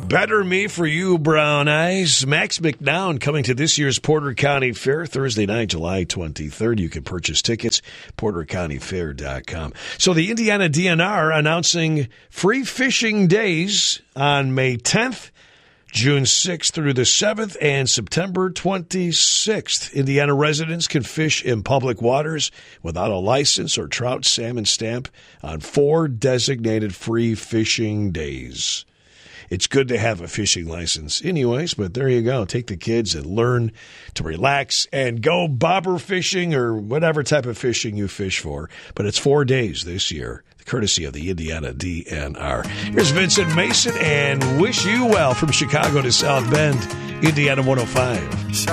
Better Me for You, Brown Eyes. Max McNown coming to this year's Porter County Fair Thursday night, July 23rd. You can purchase tickets, portercountyfair.com. So the Indiana DNR announcing free fishing days on May 10th, June 6th through the 7th, and September 26th. Indiana residents can fish in public waters without a license or trout salmon stamp on 4 designated free fishing days. It's good to have a fishing license anyways, but there you go. Take the kids and learn to relax and go bobber fishing or whatever type of fishing you fish for. But it's 4 days this year, courtesy of the Indiana DNR. Here's Vincent Mason and Wish You Well from Chicago to South Bend, Indiana 105.